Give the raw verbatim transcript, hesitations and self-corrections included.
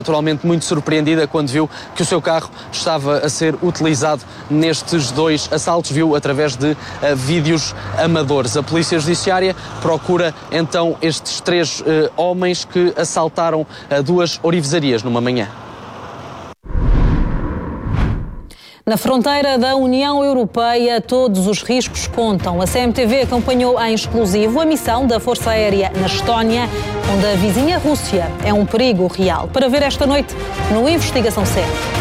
Naturalmente muito surpreendida quando viu que o seu carro estava a ser utilizado nestes dois assaltos, viu através de uh, vídeos amadores. A Polícia Judiciária procura então estes três uh, homens que assaltaram uh, duas ourivezarias numa manhã. Na fronteira da União Europeia, todos os riscos contam. A C M T V acompanhou em exclusivo a missão da Força Aérea na Estónia, onde a vizinha Rússia é um perigo real. Para ver esta noite no Investigação C.